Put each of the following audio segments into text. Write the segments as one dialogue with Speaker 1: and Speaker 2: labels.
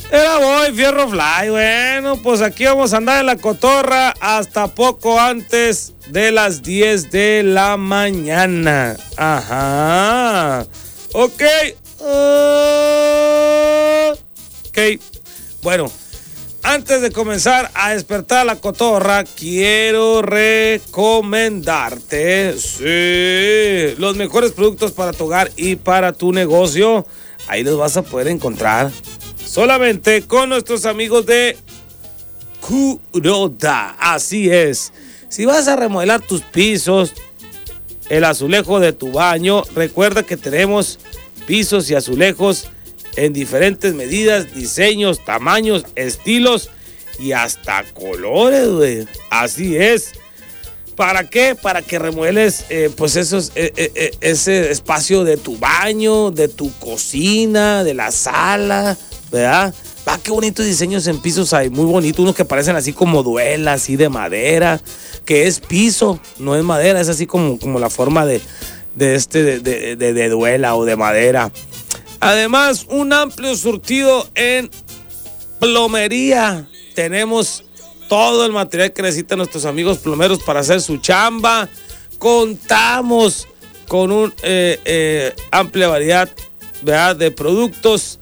Speaker 1: Era voy, Fierro Fly. Bueno, pues aquí vamos a andar en la cotorra hasta poco antes de las 10 de la mañana. Ajá. Ok. Ok. Bueno, antes de comenzar a despertar la cotorra, quiero recomendarte, los mejores productos para tu hogar y para tu negocio. Ahí los vas a poder encontrar solamente con nuestros amigos de Kuroda. Así es. Si vas a remodelar tus pisos, el azulejo de tu baño, recuerda que tenemos pisos y azulejos en diferentes medidas, diseños, tamaños, estilos y hasta colores, güey. Así es. ¿Para qué? Para que remueves pues ese espacio de tu baño, de tu cocina, de la sala, ¿verdad? Va, qué bonitos diseños en pisos hay, muy bonitos, unos que parecen así como duelas, así de madera, que es piso, no es madera, es así como la forma de duela o de madera. Además, un amplio surtido en plomería. Tenemos todo el material que necesitan nuestros amigos plomeros para hacer su chamba. Contamos con una amplia variedad, ¿verdad?, de productos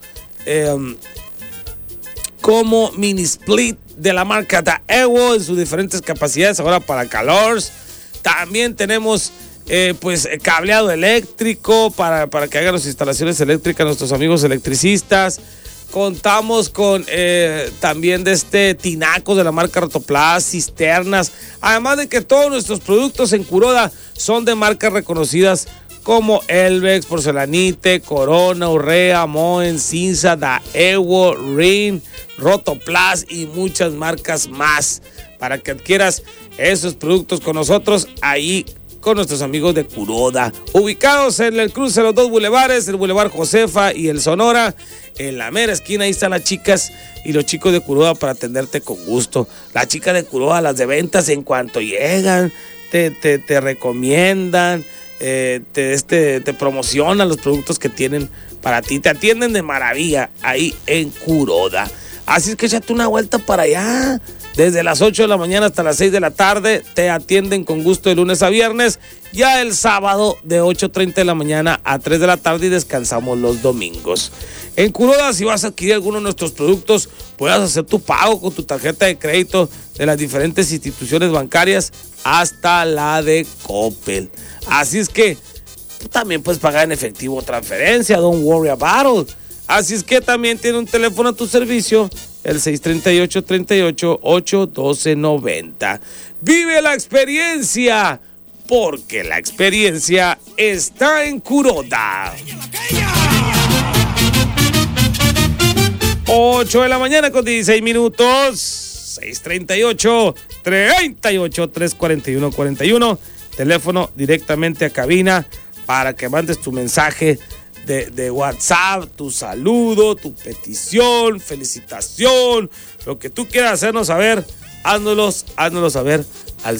Speaker 1: como mini split de la marca Daewoo en sus diferentes capacidades ahora para calors. También tenemos cableado eléctrico para que hagan las instalaciones eléctricas nuestros amigos electricistas. Contamos con también tinacos de la marca Rotoplas, cisternas. Además de que todos nuestros productos en Kuroda son de marcas reconocidas como Elvex, Porcelanite, Corona, Urrea, Moen, Cinza, Daewoo, Rin, Rotoplas y muchas marcas más. Para que adquieras esos productos con nosotros ahí con nuestros amigos de Kuroda, ubicados en el cruce de los dos bulevares, el Boulevard Josefa y el Sonora. En la mera esquina, ahí están las chicas y los chicos de Kuroda para atenderte con gusto. Las chicas de Kuroda, las de ventas, en cuanto llegan, te recomiendan, te promocionan los productos que tienen para ti. Te atienden de maravilla ahí en Kuroda. Así es que échate una vuelta para allá. Desde las 8 de la mañana hasta las 6 de la tarde te atienden con gusto de lunes a viernes. Ya el sábado de 8:30 de la mañana a 3 de la tarde y descansamos los domingos. En Kuroda, si vas a adquirir alguno de nuestros productos, puedes hacer tu pago con tu tarjeta de crédito de las diferentes instituciones bancarias hasta la de Coppel. Así es que tú también puedes pagar en efectivo o transferencia, don't worry about it. Así es que también tiene un teléfono a tu servicio, el 638-812-90. Vive la experiencia, porque la experiencia está en Kuroda. 8 de la mañana con 16 minutos. 638-341-41. Teléfono directamente a cabina para que mandes tu mensaje de WhatsApp, tu saludo, tu petición, felicitación, lo que tú quieras hacernos saber, háznoslo saber al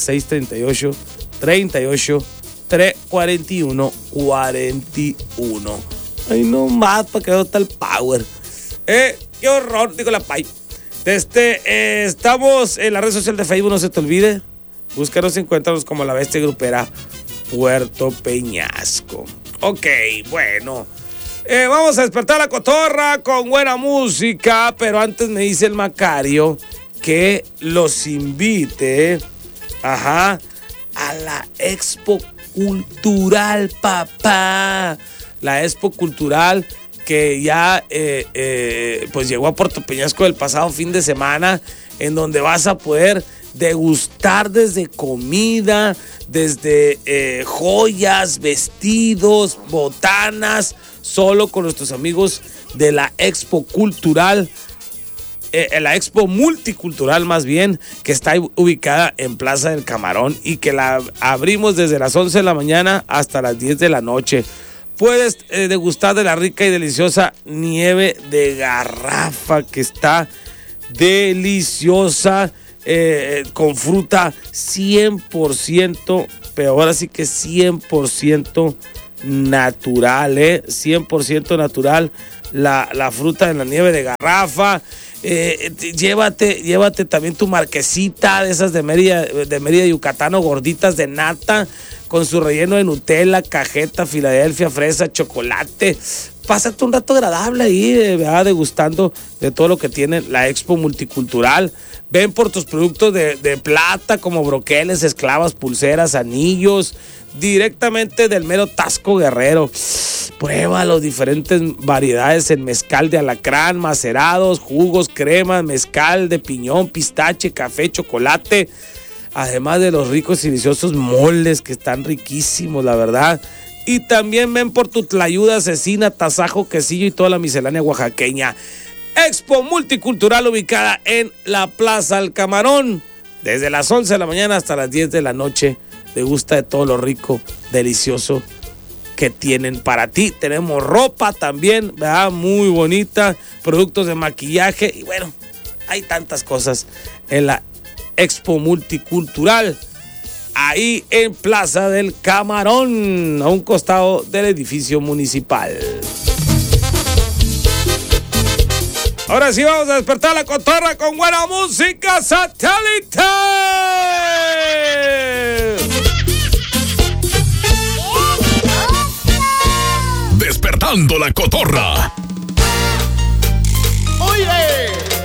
Speaker 1: 638-341-41. Ay, no más, para que no está el power. Qué horror, digo la pay. Estamos en la red social de Facebook, no se te olvide. Búscanos y encuéntranos como La Bestia Grupera Puerto Peñasco. Ok, bueno. Vamos a despertar la cotorra con buena música, pero antes me dice el Macario que los invite a la Expo Cultural, papá. La Expo Cultural que ya pues llegó a Puerto Peñasco el pasado fin de semana, en donde vas a poder degustar desde comida, desde joyas, vestidos, botanas, solo con nuestros amigos de la Expo Cultural, la Expo Multicultural más bien, que está ubicada en Plaza del Camarón y que la abrimos desde las 11 de la mañana hasta las 10 de la noche. Puedes degustar de la rica y deliciosa nieve de garrafa, que está deliciosa, con fruta 100%, pero ahora sí que 100% natural, 100% natural. la fruta en la nieve de garrafa. Llévate también tu marquesita de esas de Mérida, Yucatán, o gorditas de nata con su relleno de Nutella, cajeta, Filadelfia, fresa, chocolate. Pásate un rato agradable ahí, ¿verdad? Degustando de todo lo que tiene la Expo Multicultural. Ven por tus productos de plata como broqueles, esclavas, pulseras, anillos, directamente del mero Tasco Guerrero. Prueba las diferentes variedades en mezcal de alacrán, macerados, jugos, cremas, mezcal de piñón, pistache, café, chocolate. Además de los ricos y deliciosos moles que están riquísimos, la verdad. Y también ven por tu tlayuda, cecina, tasajo, quesillo y toda la miscelánea oaxaqueña. Expo Multicultural ubicada en la Plaza El Camarón. Desde las 11 de la mañana hasta las 10 de la noche. Degusta de todo lo rico, delicioso que tienen para ti. Tenemos ropa también, ¿verdad? Muy bonita. Productos de maquillaje. Y bueno, hay tantas cosas en la Expo Multicultural. Ahí en Plaza del Camarón, a un costado del edificio municipal. Ahora sí vamos a despertar la cotorra con buena música satélite.
Speaker 2: Despertando la cotorra.